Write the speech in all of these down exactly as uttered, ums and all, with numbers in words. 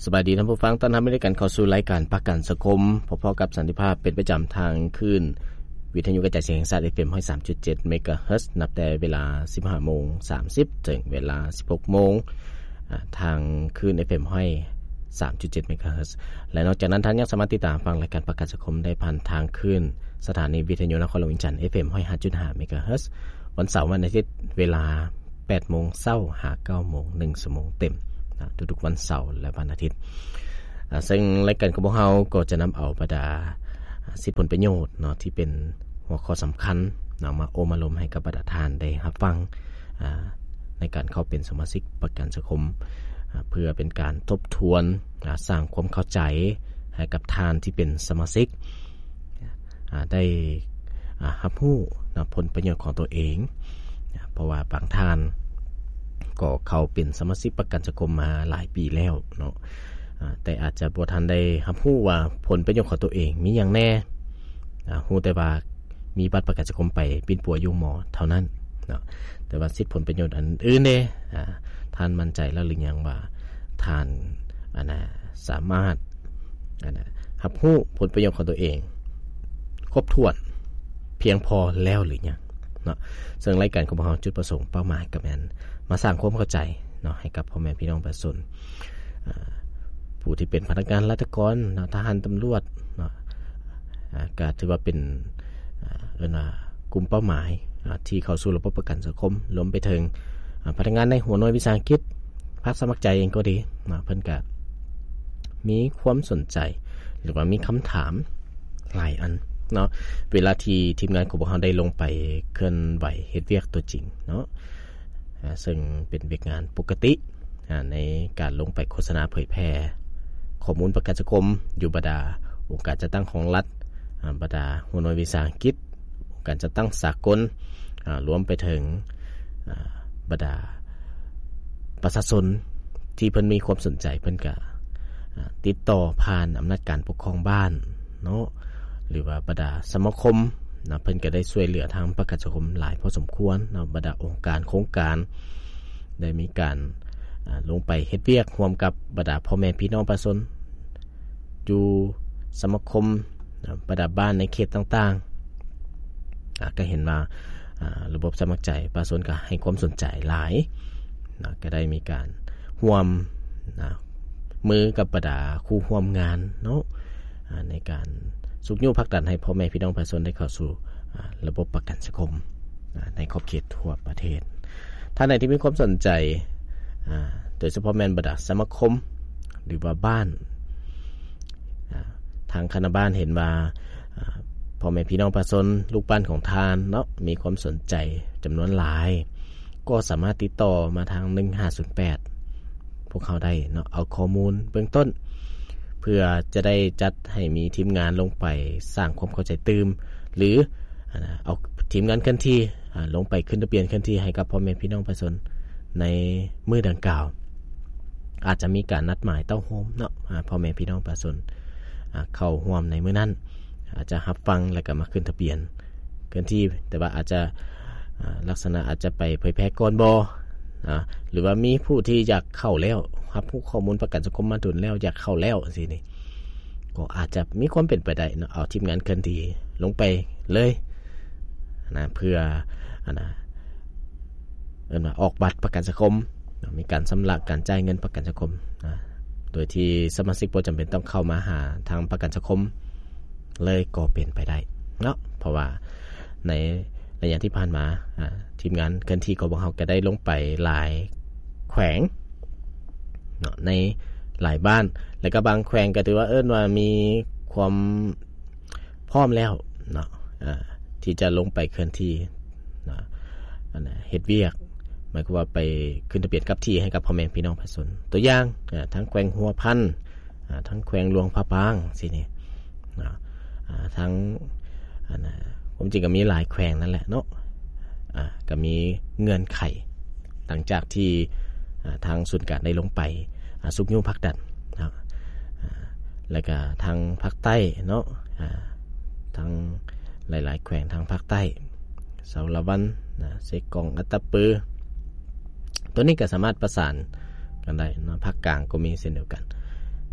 สบายดีท่านผู้ฟังต้อนรับด้วยกันเข้าสู่รายการประกันสังคมพบๆกับสันติภาพเป็นประจำทางคลื่นวิทยุกระจายเสียงแห่งชาติ เอฟ เอ็ม หนึ่งร้อยสามจุดเจ็ด เมกะเฮิรตซ์ นับแต่เวลา สิบห้าโมงสามสิบ ถึงเวลา สิบหกโมงทางคลื่น เอฟ เอ็ม หนึ่งร้อยสามจุดเจ็ด เมกะเฮิรตซ์ และนอกจากนั้นท่านยังสามารถติดตามฟังรายการประกันสังคมได้ผ่านทางคลื่นสถานีวิทยุนครหลวงจันทร์ เอฟ เอ็ม หนึ่งร้อยห้าจุดห้า เมกะเฮิรตซ์ วันเสาร์วันอาทิตย์เวลา แปดโมงเช้า หา เก้าโมง หนึ่งชั่วโมงเต็มนะทุกๆวันเสาร์และวันอาทิตย์ซึ่งรายการของพวกเราก็จะนำเอาบรรดาสิทธิผลประโยชน์เนาะที่เป็นหัวข้อสำคัญนำมาโอมาลมให้กับบรรดาทานได้รับฟังในการเข้าเป็นสมาชิกประกันสังคมเพื่อเป็นการทบทวนสร้างความเข้าใจให้กับทานที่เป็นสมาชิกได้รับรู้ผลประโยชน์ของตัวเองเพราะว่าบางทานก็เข้าเป็นสมาชิกประกันสังคมมาหลายปีแล้วเนาะแต่อาจจะบ่ทันได้รับรู้ว่าผลประโยชน์ของตัวเองมีอย่างแน่รู้แต่ว่ามีบัตรประกันสังคมไปปิ่นปัวอยู่หมอเท่านั้นเนาะแต่ว่าสิทธิผลประโยชน์อันอื่นเด้ท่านมั่นใจแล้วหรือยังว่าท่านอันน่ะสามารถอันน่ะรับรู้ผลประโยชน์ของตัวเองครบถ้วนเพียงพอแล้วหรือยังเนาะซึ่งรายการของเราจุดประสงค์เป้าหมายก็แม่นมาสร้างความเข้าใจเนาะให้กับพ่อแม่พี่น้องประชาชนผู้ที่เป็นพนักงานราชการทหารตำรวจเนาะก็ถือว่าเป็นเอ่อว่ากลุ่มเป้าหมายที่เข้าสู่ระบบประกันสังคมรวมไปถึงพนักงานในหัวหน่วยวิสาหกิจภาคสมัครใจเองก็ดีเนาะเพิ่นก็มีความสนใจหรือว่ามีคำถามหลายอันเนาะเวลาที่ทีมงานของพวกเราได้ลงไปเคลื่อนไหวเฮ็ดเวียกตัวจริงเนาะซึ่งเป็นเวียกงานปกติในการลงไปโฆษณาเผยแพร่ข้อมูลประกันสังคมอยู่บรรดาองค์การจัดตั้งของรัฐบรรดาหัวหน่วยวิสาหกิจองค์การจัดตั้งสากลรวมไปถึงบรรดาประชาชนที่เพิ่นมีความสนใจเพิ่นก็ติดต่อผ่านอำนาจการปกครองบ้านเนาะหรือว่าบรรดาสมาคมนะเพิ่นก็ได้ช่วยเหลือทางประกันสังคมหลายพอสมควรเนาะบรรดาองค์การโครงการได้มีการลงไปเฮ็ดเวียกร่วมกับบรรดาพ่อแม่พี่น้องประชาชนอยู่สมาคมบรรดาบ้านในเขตต่างๆก็เห็นว่าระบบสมัครใจประชาชนก็ให้ความสนใจหลายนะก็ได้มีการร่วมนะมือกับบรรดาคู่ร่วมงานเนาะในการสุขยุผลักดันให้พ่อแม่พี่น้องประชาชนได้เข้าสู่ระบบประกันสังคมในขอบเขตทั่วประเทศท่านใดที่มีความสนใจโดยเฉพาะแม่นบรรดาสมาคมหรือว่าบ้านทางคณะบ้านเห็นว่าพ่อแม่พี่น้องประชาชนลูกบ้านของทานเนาะมีความสนใจจำนวนหลายก็สามารถติดต่อมาทางหนึ่งห้าศูนย์แปดพวกเขาได้เนาะเอาข้อมูลเบื้องต้นเพื่อจะได้จัดให้มีทีมงานลงไปสร้างความเข้าใจตื่มหรือเอาทีมงานเคลื่อนที่ลงไปขึ้นทะเบียนเคลื่อนที่ให้กับพ่อแม่พี่น้องประชาชนในมื้อดังกล่าวอาจจะมีการนัดหมายเต้าโฮมเนาะพ่อแม่พี่น้องประชาชนเข้าร่วมในมื้อนั้นอาจจะรับฟังแล้วก็มาขึ้นทะเบียนเคลื่อนที่แต่ว่าอาจจะลักษณะอาจจะไปเผยแพร่ก่อนบ่หรือว่ามีผู้ที่อยากเข้าแล้วรับผู้ข้อมูลประกันสังคมมาดุลแล้วอยากเข้าแล้วสินี่ก็อาจจะมีความเป็นไปได้เนาะเอาทีมงานเคลื่อนที่ลงไปเลยนะเพื่อนะเอิ้นว่าออกบัตรประกันสังคมมีการชำระการจ่ายเงินประกันสังคมนะโดยที่สมาชิกบ่จำเป็นต้องเข้ามาหาทางประกันสังคมเลยก็เป็นไปได้เนาะเพราะว่าในระยะที่ผ่านมาทีมงานเคลื่อนที่ของพวกเราก็ได้ลงไปหลายแขวงเนาะในหลายบ้านแล้วก็บางแขวงก็ถือว่าเอิ้นว่ามีความพร้อมแล้วเนาะที่จะลงไปเคลื่อนที่นะอันน่ะเฮ็ดเวียกหมายความว่าไปขึ้นทะเบียนกับที่ให้กับพ่อแม่พี่น้องประชาชนตัวอย่างทั้งแขวงหัวพันทั้งแขวงหลวงพระปางสินี่นะทั้งอันน่ะผมจริงก็มีหลายแขวงนั่นแหละเนาะอ่าก็มีเงื่อนไขหลังจากที่ทางศูนย์การได้ลงไปสุขยุผลักดันนะแล้วก็ทางภาคใต้เนาะทางหลายๆแขวงทางภาคใต้เสาละวันนะเซกองอัตตปือตัวนี้ก็สามารถประสานกันได้นะภาคกลางก็มีเช่นเดียวกัน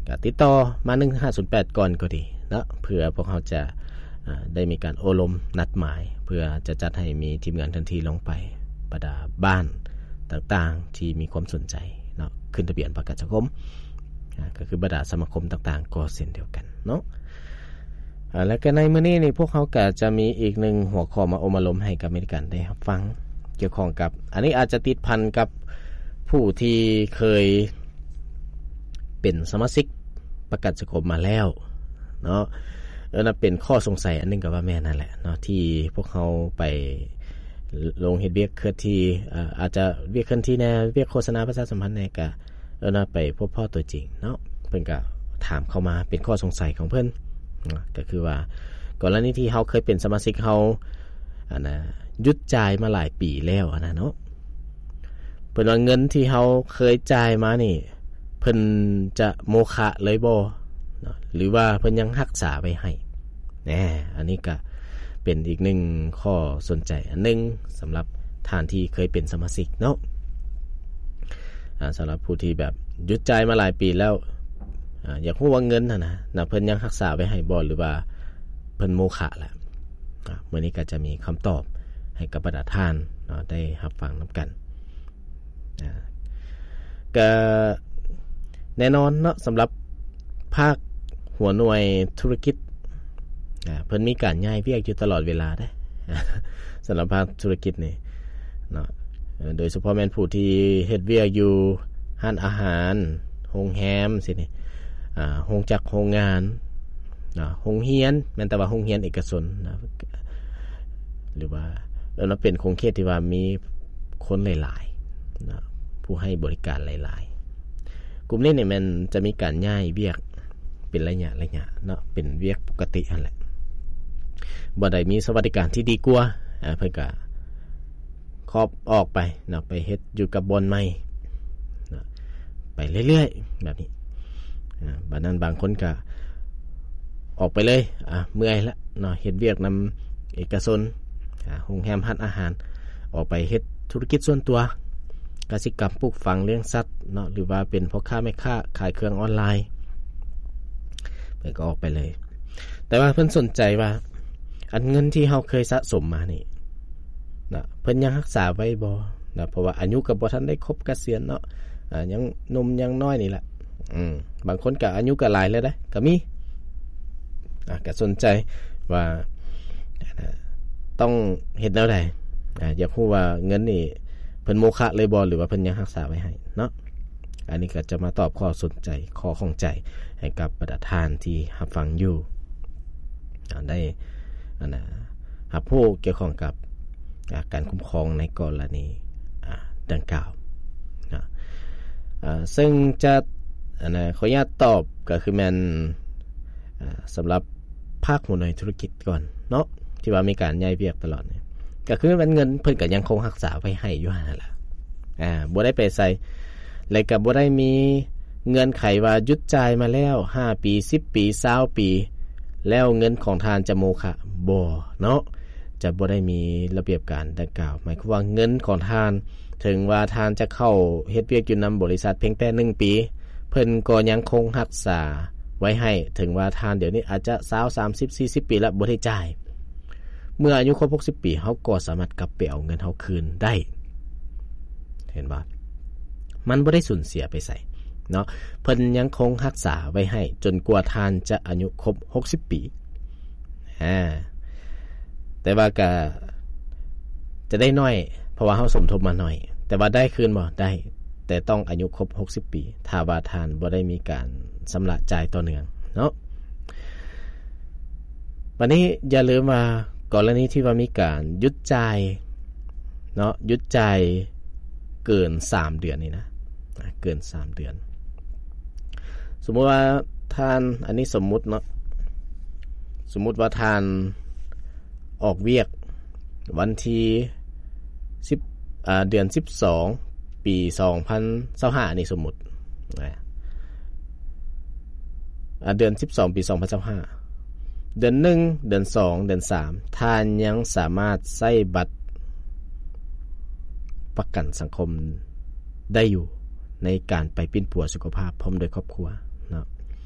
ก็ติดต่อมาหนึ่งห้าศูนย์แปดก่อนก็ดีเนาะเพื่อพวกเขาจะได้มีการโอลมนัดหมายเพื่อจะจัดให้มีทีมงานทันทีลงไปประดาบ้านต่างๆที่มีความสนใจเนาะขึ้นทะเบียนประกันสังคมก็คือบรรดาสมาคมต่างๆก็เช่นเดียวกันเนาะแล้วก็ในมื้อนี้นี่พวกเขาก็จะมีอีกหนึ่งหัวข้อมาอบรมให้กับอเมริกันได้รับฟังเกี่ยวข้องกับอันนี้อาจจะติดพันกับผู้ที่เคยเป็นสมาชิกประกันสังคมมาแล้วเนาะแล้วนั่นเป็นข้อสงสัยอันนึงก็ว่าแม่นั่นแหละเนาะที่พวกเขาไปลงเฮ็ดเวียกเคลื่อนที่อาจจะเวียกเคลื่อนที่แน่เวียกโฆษณาประชาสัมพันธ์แน่ก็แล้วน่ะไปพบพ่อตัวจริงเนาะเพิ่นก็ถามเข้ามาเป็นข้อสงสัยของเพิ่นก็คือว่ากรณีที่เฮาเคยเป็นสมาชิกเฮาอันน่ะหยุดจ่ายมาหลายปีแล้วอันน่ะเนาะเพิ่นว่าเงินที่เฮาเคยจ่ายมานี่เพิ่นจะโมฆะเลยบ่เนาะหรือว่าเพิ่นยังรักษาไว้ให้แหน่อันนี้ก็เป็นอีกหนึ่งข้อสนใจอันนึงสำหรับท่านที่เคยเป็นสมาชิกเนาะอ่าสำหรับผู้ที่แบบหยุดจ่ายมาหลายปีแล้วอ่าอยากรู้ว่าเงินน่ะนะน่ะเพิ่นยังรักษาไว้ให้บ่หรือว่าเพิ่นโมฆะแล้วอ่ามื้อนี้ก็จะมีคำตอบให้กับบรรดาท่านเนาะได้รับฟังนํากันอ่าก็แน่นอนเนาะสำหรับภาคหัวหน่วยธุรกิจอ่าเพิ่นมีการย้ายเวียกอยู่ตลอดเวลาเด้สำหรับภาคธุรกิจนี่เนาะโดยเฉพาะแม่นผู้ที่เฮ็ดเวียกอยู่ร้านอาหารโรงแรมสินี่อ่าโรงจักรโรงงานนะโรงเรียนแม้แต่ว่าโรงเรียนเอกชนนะหรือว่าแล้วมันเป็นโครงเขตที่ว่ามีคนหลายๆนะผู้ให้บริการหลายๆกลุ่มนี้เนี่ยมันจะมีการย้ายเวียกเป็นระยะระยะเนาะเป็นเวียกปกตินั่นแหละบ่ได้มีสวัสดิการที่ดีกว่าอ่าเพิ่นก็ครอบออกไปเนาะไปเฮ็ดอยู่กับบอนใหม่เนาะไปเรื่อยๆแบบนี้อ่าบัดนั้นบางคนก็ออกไปเลยอ่ะเมื่อยละเนาะเฮ็ดเวียกนำเอกชนอ่าโรงแรมร้านอาหารออกไปเฮ็ดธุรกิจส่วนตัวกสิกรรมปลูกฝังเลี้ยงสัตว์เนาะหรือว่าเป็นพ่อค้าแม่ค้าขายเครื่องออนไลน์เพิ่นก็ออกไปเลยแต่ว่าเพิ่นสนใจว่าอันเงินที่เฮาเคยสะสมมานี่นะเพิ่นยังรักษาไว้บ่นะเพราะว่าอายุก็บ่ทันได้ครบเกษียณเนาะอ่ายังหนุ่มยังน้อยนี่แหละอืมบางคนก็อายุก็หลายแล้วเด้ก็มีอ่ะก็สนใจว่าต้องเฮ็ดแนวใดอ่าอยากรู้ว่าเงินนี่เพิ่นโมฆะเลยบ่หรือว่าเพิ่นยังรักษาไว้ให้เนาะอันนี้ก็จะมาตอบข้อสนใจข้อข้องใจให้กับบรรดาท่านที่รับฟังอยู่อ่าได้อันน่ะรับรู้เกี่ยวข้องกับการคุ้มครองในกรณีอ่าดังกล่าวนะอ่าซึ่งจะอันน่ะขออนุญาตตอบก็คือแม่นอ่าสำหรับภาคหัวหน่วยธุรกิจก่อนเนาะที่ว่ามีการย้ายเวียกตลอดนี่ก็คือมันเงินเพิ่นก็ยังคงรักษาไว้ให้อยู่นั่นแหละอ่าบ่ได้ไปใส่แล้วก็บ่ได้มีเงื่อนไขว่าหยุดจ่ายมาแล้วห้าปีสิบปียี่สิบปีแล้วเงินของทานจะโมฆะบ่เนาะจะบ่ได้มีระเบียบการดังกล่าวหมายความว่าเงินของทานถึงว่าทานจะเข้าเฮ็ดเวียกอยู่นำบริษัทเพียงแต่หนึ่งปีเพิ่นก็ยังคงรักษาไว้ให้ถึงว่าทานเดี๋ยวนี้อาจจะยี่สิบ สามสิบ สี่สิบปีแล้วบ่ได้จ่ายเมื่ออายุครบหกสิบปีเฮาก็สามารถกลับไปเอาเงินเฮาคืนได้เห็นบ่มันบ่ได้สูญเสียไปไสเนาะเพิ่นยังคงรักษาไว้ให้จนกว่าทานจะอายุครบหกสิบปีอ่าแต่ว่าก็จะได้น้อยเพราะว่าเฮาสมทบมาหน่อยแต่ว่าได้คืนบ่ได้แต่ต้องอายุครบหกสิบปีถ้าว่าทานบ่ได้มีการชำระจ่ายต่อเนื่องเนาะวันนี้อย่าลืมว่ากรณีที่ว่ามีการหยุดจ่ายเนาะหยุดจ่ายเกินสามเดือนนี่นะเกินสามเดือนสมมุติว่าท่านอันนี้สมมุติเนาะสมมุติว่าท่านออกเวียกวันที่สิบอ่าเดือนสิบสองปีสองพันยี่สิบห้านี่สมมุติอ่าเดือนสิบสองปีสองพันยี่สิบห้าเดือนหนึ่งเดือนสองเดือนสามท่านยังสามารถใช้บัตรประกันสังคมได้อยู่ในการไปปิ้นปัวสุขภาพพร้อมโดยครอบครัวเนาะ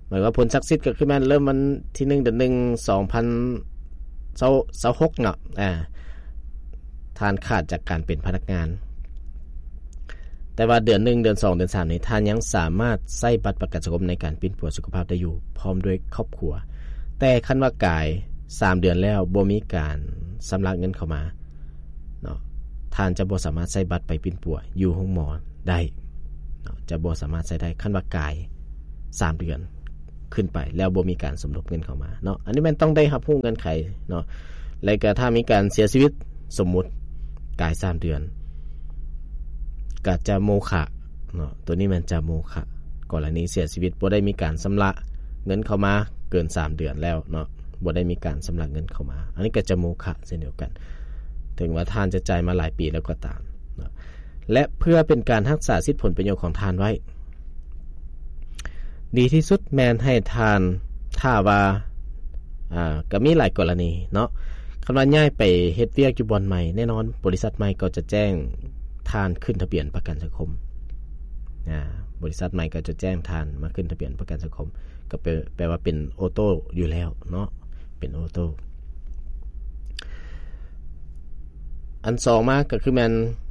หมายว่าผลศักดิ์สิทธิ์ก็คือแม่นเริ่มวันที่หนึ่งเดือนหนึ่ง สองพันยี่สิบหกเนาะอ่าท่านขาดจากการเป็นพนักงานแต่ว่าเดือนหนึ่งเดือนสองเดือนสามนี้ท่านยังสามารถใช้บัตรประกันสังคมในการปิ้นปัวสุขภาพได้อยู่พร้อมด้วยครอบครัวแต่คันว่ากายสามเดือนแล้วบ่มีการชำระเงินเข้ามาเนาะท่านจะบ่สามารถใช้บัตรไปปิ้นปัวอยู่ห้องหมอได้เนาะจะบ่สามารถใช้ได้คันว่ากายสามเดือนขึ้นไปแล้วบ่มีการสมทบเงินเข้ามาเนาะอันนี้มันต้องได้รับรู้เงื่อนไขเนาะแล้วก็ถ้ามีการเสียชีวิตสมมุติกายสามเดือนก็จะโมฆะเนาะตัวนี้มันจะโมฆะกรณีเสียชีวิตบ่ได้มีการชำระเงินเข้ามาเกินสามเดือนแล้วเนาะบ่ได้มีการชำระเงินเข้ามาอันนี้ก็จะโมฆะเช่นเดียวกันถึงว่าท่านจะจ่ายมาหลายปีแล้วก็ตามเนาะและเพื่อเป็นการรักษาสิทธิผลประโยชน์ของท่านไว้ดีที่สุดแม่นให้ทานถ้าว่าอ่าก็มีหลายกรณีเนาะคันว่าย้ายไปเฮ็ดเวียกอยู่บ่อนใหม่แน่นอนบริษัทใหม่ก็จะแจ้งทานขึ้นทะเบียนประกันสังคมอ่าบริษัทใหม่ก็จะแจ้งทานมาขึ้นทะเบียนประกันสังคมก็แปลว่าเป็นออโต้อยู่แล้วเนาะเป็นออโต้อันสองมาก็คือแม่น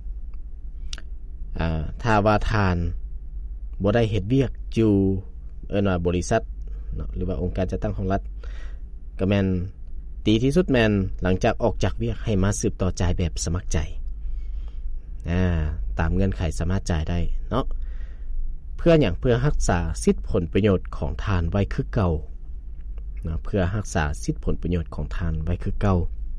อ่าถ้าว่าทานบ่ได้เฮ็ดเวียกอยู่เอิ้นว่าบริษัทเนาะหรือว่าองค์การจัดตั้งของรัฐก็แม่นดีที่สุดแม่นหลังจากออกจากเวียกให้มาสืบต่อจ่ายแบบสมัครใจอ่าตามเงื่อนไขสามารถจ่ายได้เนาะเพื่ออย่างเพื่อรักษาสิทธิผลประโยชน์ของทานไว้คือเก่าเนาะเพื่อรักษาสิทธิผลประโยชน์ของทานไว้คือเก่า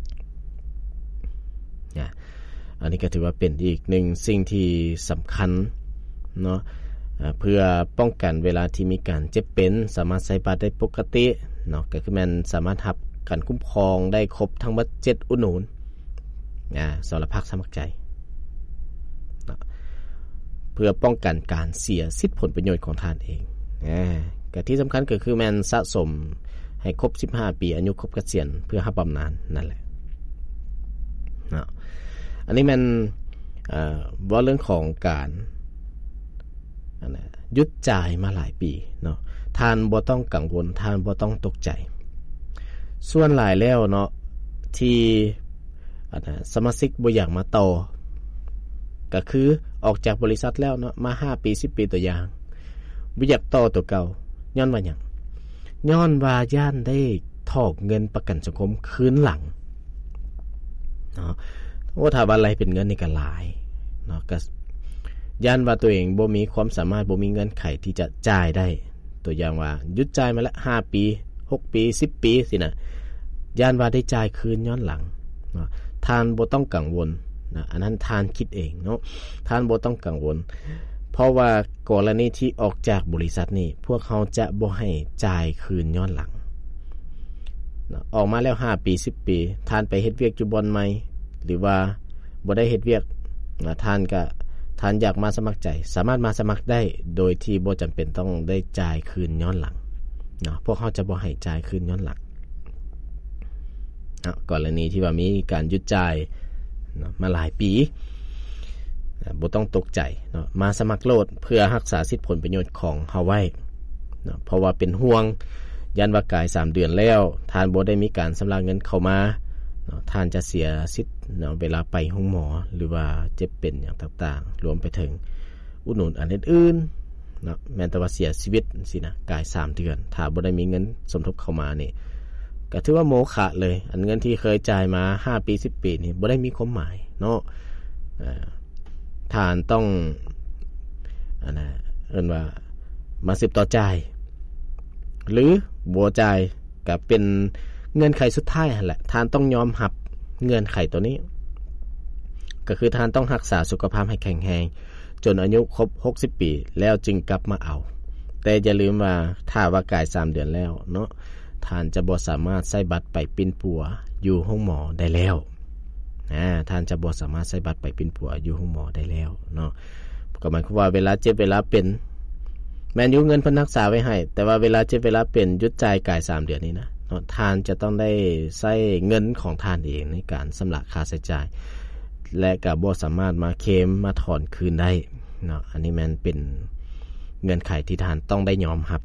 เนี่ยอันนี้ก็ถือว่าเป็นอีกหนึ่งสิ่งที่สำคัญเนาะเพื่อป้องกันเวลาที่มีการเจ็บเป็นสามารถใช้บัตรได้ปกติเนาะก็คือมันสามารถรับการคุ้มครองได้ครบทั้งหมดเจ็ดอุดหนุนอ่าสำหรับภาคสมัครใจเนาะเพื่อป้องกันการเสียสิทธิผลประโยชน์ของท่านเองอ่าก็ที่สำคัญก็คือมันสะสมให้ครบสิบห้าปีอายุครบเกษียณเพื่อรับบำนาญนั่นแหละเนาะอันนี้มันเอ่อว่าเรื่องของการอันน่ะหยุดจ่ายมาหลายปีเนาะท่านบ่ต้องกังวลท่านบ่ต้องตกใจส่วนหลายแล้วเนาะที่อันน่ะสมาชิกบ่อยากมาต่อก็คือออกจากบริษัทแล้วเนาะมาห้าปีสิบปีตัวอย่างบ่อยากต่อตัวเก่าย้อนว่าหยังย้อนว่าย่านได้ถอกเงินประกันสังคมคืนหลังเนาะโอ้ถ้าว่าอะไรเป็นเงินนี่ก็หลายเนาะก็ย่านว่าตัวเองบ่มีความสามารถบ่มีเงินไขที่จะจ่ายได้ตัวอย่างว่าหยุดจ่ายมาละห้าปีหกปีสิบปีสินะย่านว่าได้จ่ายคืนย้อนหลังเนาะท่านบ่ต้องกังวลนะอันนั้นท่านคิดเองเนาะท่านบ่ต้องกังวลเพราะว่ากรณีที่ออกจากบริษัทนี่พวกเขาจะบ่ให้จ่ายคืนย้อนหลังนะออกมาแล้วห้าปีสิบปีท่านไปเฮ็ดเวียกอยู่บ่อนใหม่หรือว่าบ่ได้เฮ็ดเวียกนะท่านก็ท่านอยากมาสมัครใจสามารถมาสมัครได้โดยที่บ่จำเป็นต้องได้จ่ายคืนย้อนหลังเนาะพวกเขาจะบ่ให้จ่ายคืนย้อนหลังเนาะกรณีที่ว่ามีการหยุดจ่ายเนาะมาหลายปีบ่ต้องตกใจเนาะมาสมัครโลดเพื่อรักษาสิทธิผลประโยชน์ของเฮาไว้เนาะเพราะว่าเป็นห่วงยันว่ากายสามเดือนแล้วท่านบ่ได้มีการชำระเงินเข้ามาเนาะท่านจะเสียสิทธิ์เนาะเวลาไปห้องหมอหรือว่าเจ็บเป็นอย่างต่างๆรวมไปถึงอุดหนุนอันอื่นๆเนาะแม้แต่ว่าเสียชีวิตสินะกายสามเดือนถ้าบ่ได้มีเงินสมทบเข้ามานี่ก็ถือว่าโมฆะเลยอันเงินที่เคยจ่ายมาห้าปีสิบปีนี่บ่ได้มีความหมายเนาะเอ่อท่านต้องอันน่ะเอิ้นว่ามาสืบต่อจ่ายหรือบ่จ่ายก็เป็นเงื่อนไขสุดท้ายหั่นแหละท่านต้องยอมรับเงื่อนไขตัวนี้ก็คือท่านต้องรักษาสุขภาพให้แข็งแรงจนอายุครบหกสิบปีแล้วจึงกลับมาเอาแต่อย่าลืมว่าถ้าว่ากายสามเดือนแล้วเนาะท่านจะบ่สามารถใช้บัตรไปปิ้นปัวอยู่ห้องหมอได้แล้วนะท่านจะบ่สามารถใช้บัตรไปปิ้นปัวอยู่ห้องหมอได้แล้วเนาะก็หมายความว่าเวลาเจ็บเวลาเป็นแม่นอยู่เงินเพิ่นรักษาไว้ให้แต่ว่าเวลาเจ็บเวลาเป็นหยุดจ่ายกายสามเดือนนี้นะเนาะท่านจะต้องได้ใช้เงินของท่านเองในการชำระค่าใช้จ่ายและก็บ่สามารถมาเคลมมาถอนคืนได้เนาะอันนี้มันเป็นเงื่อนไขที่ท่านต้องได้ยอมรับ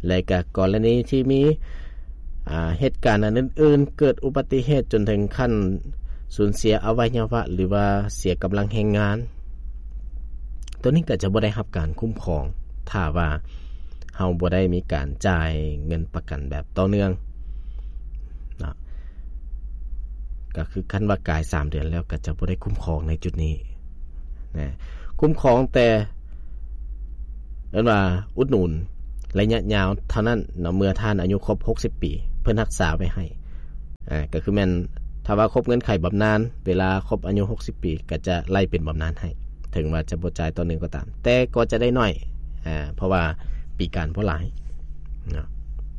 และก็กรณีที่มีอ่าเหตุการณ์อื่นๆเกิดอุบัติเหตุจนถึงขั้นสูญเสียอวัยวะหรือว่าเสียกำลังแรงงานตัวนี้ก็จะบ่ได้รับการคุ้มครองถ้าว่าเฮาบ่ได้มีการจ่ายเงินประกันแบบต่อเนื่องนะก็คือคันว่ากายสามเดือนแล้วก็จะบ่ได้คุ้มครองในจุดนี้นะคุ้มครองแต่เอิ้นว่าอุดหนุนระยะยาวเท่านั้นเนาะเมื่อท่านอายุครบหกสิบปีเพิ่นรักษาไว้ให้อ่าก็คือแม่นถ้าว่าครบเงื่อนไขบำนาญเวลาครบอายุหกสิบปีก็จะไล่เป็นบำนาญให้ถึงว่าจะบ่จ่ายต่อเนื่องก็ตามแต่ก็จะได้น้อยอ่าเพราะว่าปีการบ่หลายเนาะ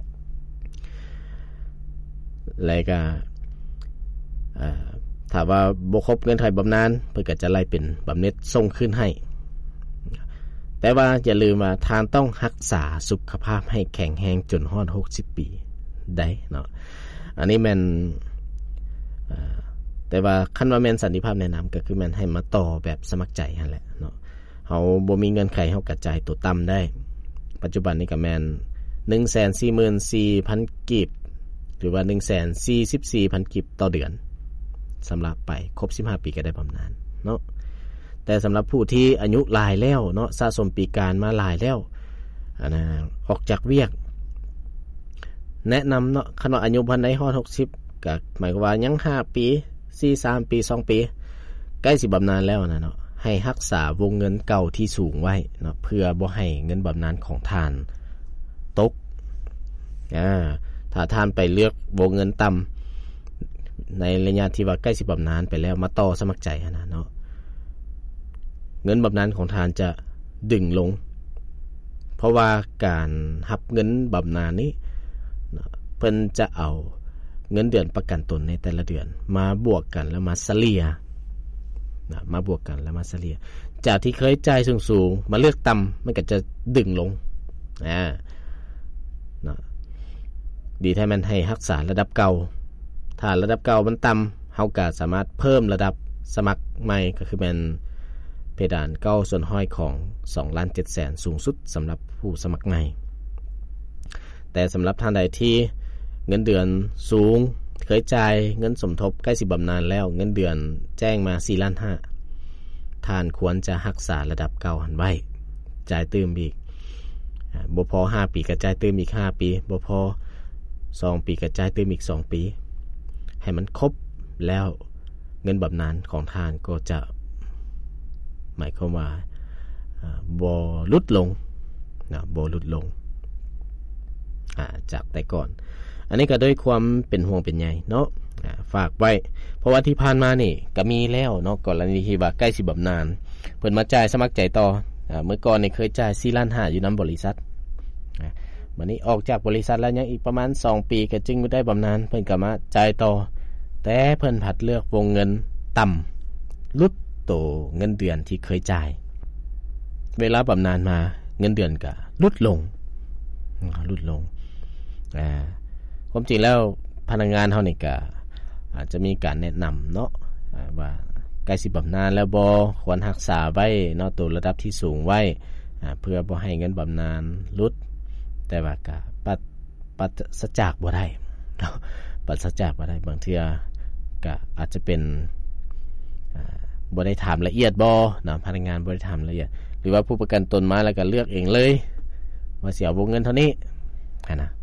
แล้วก็อ่าถ้าว่าบ่ครบเงื่อนไขบำนาญเพิ่นก็จะไล่เป็นบำเหน็จส่งคืนให้แต่ว่าอย่าลืมว่าทานต้องรักษาสุขภาพให้แข็งแรงจนฮอดหกสิบปีได้เนาะอันนี้แม่นอ่าแต่ว่าคันว่าแม่นสันติภาพแนะนำก็คือแม่นให้มาต่อแบบสมัครใจนั่นแหละเนาะเฮาบ่มีเงื่อนไขเฮากระจายตัวต่ำได้ปัจจุบันนี้ก็แม่น หนึ่งแสนสี่หมื่นสี่พัน กีบหรือว่า หนึ่งแสนสี่สิบสี่พัน กีบต่อเดือนสำหรับไปครบสิบห้าปีก็ได้บำนาญเนาะแต่สำหรับผู้ที่อายุหลายแล้วเนาะสะสมปีการมาหลายแล้วอันน่ะออกจากเวียกแนะนำเนาะคันว่าอายุพันใดฮอดหกสิบก็หมายความว่ายังห้าปีสี่ สามปีสองปีใกล้สิบำนาญแล้วนะเนาะให้รักษาวงเงินเก่าที่สูงไว้เนาะเพื่อบ่ให้เงินบำนาญของท่านตกอ่าถ้าท่านไปเลือกวงเงินต่ำในระยะที่ว่าใกล้สิบำนาญไปแล้วมาต่อสมัครใจนะเนาะเงินบำนาญของท่านจะดึงลงเพราะว่าการรับเงินบำนาญนี้เพิ่นจะเอาเงินเดือนประกันตนในแต่ละเดือนมาบวกกันแล้วมาเฉลี่ยนะมาบวกกันแล้วมาเฉลี่ยจากที่เคยจ่ายสูงๆมาเลือกต่ำมันก็จะดึงลงอ่านะดีแท้มันให้รักษาระดับเก่าถ้าระดับเก่ามันต่ำเฮาก็สามารถเพิ่มระดับสมัครใหม่ก็คือเป็นเพดานเก้าส่วนห้อยของ สองล้านเจ็ดแสน สูงสุดสำหรับผู้สมัครใหม่แต่สำหรับท่านใดที่เงินเดือนสูงเคยจ่ายเงินสมทบใกล้สิบำนาญแล้วเงินเดือนแจ้งมา สี่ล้านห้า ท่านควรจะรักษาระดับเก่าหันไว้จ่ายเติมอีกบ่พอห้าปีก็จ่ายเติมอีกห้าปีบ่พอสองปีก็จ่ายเติมอีกสองปีให้มันครบแล้วเงินบำนาญของท่านก็จะหมายความว่าบ่ลดลงนะบ่ลดลงอ่าจากแต่ก่อนอันนี้ก็ด้วยความเป็นห่วงเป็นใยเนาะฝากไว้เพราะว่าที่ผ่านมานี่ก็มีแล้วเนาะกรณีที่ว่าใกล้สิบำนาญเพิ่นมาจ่ายสมัครใจต่ออ่าเมื่อก่อนนี่เคยจ่าย สี่ล้านห้า อยู่นำบริษัทอ่าบัดนี้ออกจากบริษัทแล้วยังอีกประมาณสองปีก็จึงได้บำนาญเพิ่นก็มาจ่ายต่อแต่เพิ่นผัดเลือกวงเงินต่ำลดโตเงินเดือนที่เคยจ่ายเวลาบำนาญมาเงินเดือนก็ลดลงลดลงอ่าความจริงแล้วพนักงานเฮานี่ก็อาจจะมีการแนะนำเนาะว่าใกล้สิบำนาญแล้วบ่ควรรักษาไว้เนาะตัวระดับที่สูงไว้เพื่อบ่ให้เงินบำนาญลดแต่ว่าก็ปัดปัดสะจากบ่ได้เนาะปัดสะจากบ่ได้บางเทื่อก็อาจจะเป็นอ่าบ่ได้ถามละเอียดบ่เนาะพนักงานบ่ได้ถามละเอียดหรือว่าผู้ประกันตนมาแล้วก็เลือกเองเลยว่าสิเอาวงเงินเท่านี้หั่นน่ะ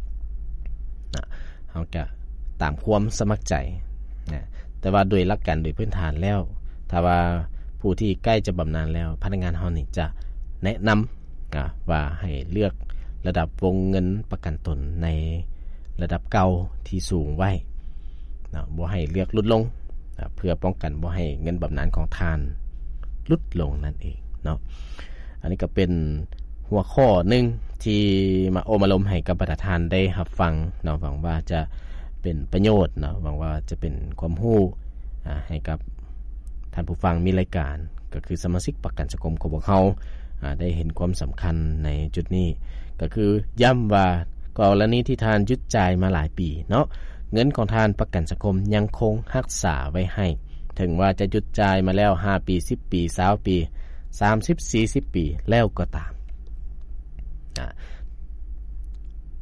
เฮาจะตามความสมัครใจนะแต่ว่าโดยหลักการโดยพื้นฐานแล้วถ้าว่าผู้ที่ใกล้จะบำนาญแล้วพนักงานเฮานี่จะแนะนำอ่าว่าให้เลือกระดับวงเงินประกันตนในระดับเก่าที่สูงไว้นะบ่ให้เลือกลดลงนะเพื่อป้องกันบ่ให้เงินบำนาญของทานลดลงนั่นเองเนาะอันนี้ก็เป็นหัวข้อหนึ่งที่มาโอมาลมให้กับประธานได้รับฟังเนาะหวังว่าจะเป็นประโยชน์เนาะหวังว่าจะเป็นความรู้อ่าให้กับท่านผู้ฟังมีรายการก็คือสมาชิกประกันสังคมของพวกเราอ่าได้เห็นความสำคัญในจุดนี้ก็คือย้ำว่ากรณีที่ทานยึดจ่ายมาหลายปีเนาะเงินของทานประกันสังคมยังคงรักษาไว้ให้ถึงว่าจะยึดจ่ายมาแล้วห้าปีสิบปียี่สิบปีสามสิบ สี่สิบปีแล้วก็ตาม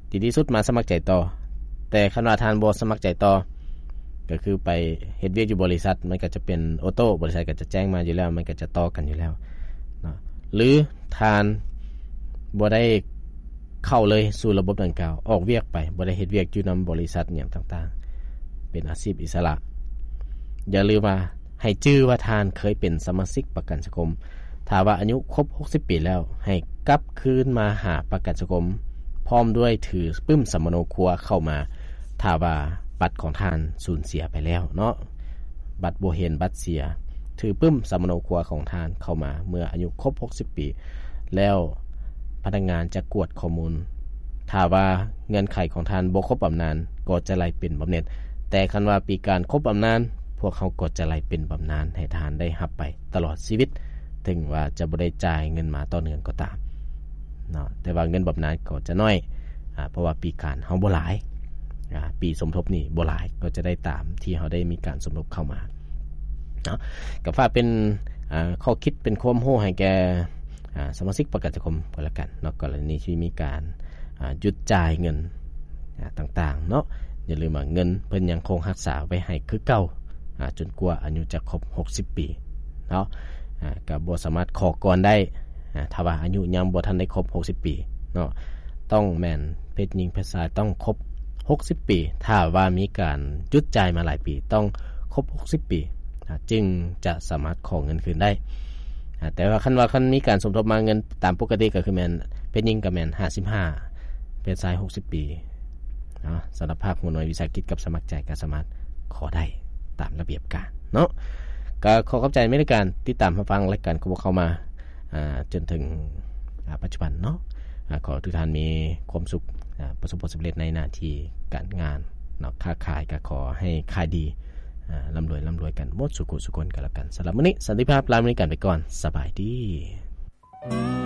ดีที่สุดมาสมัครใจต่อแต่คันว่าทานบ่สมัครใจต่อก็คือไปเฮ็ดเวียกอยู่บริษัทมันก็จะเป็นออโต้บริษัทก็จะแจ้งมาอยู่แล้วมันก็จะต่อกันอยู่แล้วเนาะหรือทานบ่ได้เข้าเลยสู่ระบบดังกล่าวออกเวียกไปบ่ได้เฮ็ดเวียกอยู่นำบริษัทหยังต่างๆเป็นอาชีพอิสระอย่าลืมว่าให้ชื่อว่าทานเคยเป็นสมาชิกประกันสังคมถ้าว่าอายุครบหกสิบปีแล้วให้กลับคืนมาหาประกันสังคมพร้อมด้วยถือปึ้มสัมมโนครัวเข้ามาถ้าว่าบัตรของทานสูญเสียไปแล้วเนาะบัตรบ่เห็นบัตรเสียถือปึ้มสัมมโนครัวของทานเข้ามาเมื่ออายุครบหกสิบปีแล้วพนักงานจะกวดข้อมูลถ้าว่าเงื่อนไขของทานบ่ครบบำนาญก็จะไล่เป็นบำเหน็จแต่คันว่าปีการครบบำนาญพวกเขาก็จะไล่เป็นบำนาญให้ทานได้รับไปตลอดชีวิตถึงว่าจะบ่ได้จ่ายเงินมาต่อเนื่องก็ตามเนาะแต่ว่าเงินบำนาญก็จะน้อยอ่าเพราะว่าปีการเฮาบ่หลายอ่าปีสมทบนี่บ่หลายก็จะได้ตามที่เฮาได้มีการสมทบเข้ามาเนาะก็ฝากเป็นอ่าข้อคิดเป็นความรู้ให้แก่อ่าสมาชิกประกันสังคมก็แล้วกันเนาะกรณีที่มีการอ่าหยุดจ่ายเงินอ่าต่างๆเนาะอย่าลืมว่าเงินเพิ่นยังคงรักษาไว้ให้คือเก่าอ่าจนกว่าอายุจะครบหกสิบปีเนาะอ่าก็บ่สามารถขอก่อนได้อ่าถ้าว่าอายุยังบ่ทันได้ครบหกสิบปีเนาะต้องแม่นเพศหญิงเพศชายต้องครบหกสิบปีถ้าว่ามีการหยุดจ่ายมาหลายปีต้องครบหกสิบปีจึงจะสามารถขอเงินคืนได้แต่ว่าคันว่าคันมีการสมทบมาเงินตามปกติก็คือแม่นเพศหญิงก็แม่นห้าสิบห้าเพศชายหกสิบปีเนาะสำหรับภาคหน่วยวิสาหกิจกับสมัครใจก็สามารถขอได้ตามระเบียบการเนาะก็ขอขอบใจในการติดตามรับฟังรายการของพวกเขามาอ่าจนถึงปัจจุบันเนาะขอทุกท่านมีความสุขประสบผลสำเร็จในหน้าที่การงานเนาะค้าขายก็ขอให้ขายดีร่ำรวยร่ำรวยกันหมดสุขสุขคนกันแล้วกันสำหรับมื้อนี้สันติภาพลาไปกันไปก่อนสบายดี